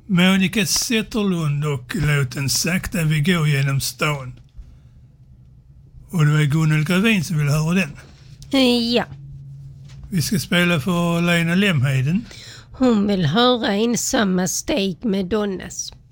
Monica Zetterlund och låten Sakta vi går genom stan. Och det var Gunnel Gravin som ville höra den. Ja. Vi ska spela för Lena Lemheden. Hon vill höra Ensamma steg med Donnas.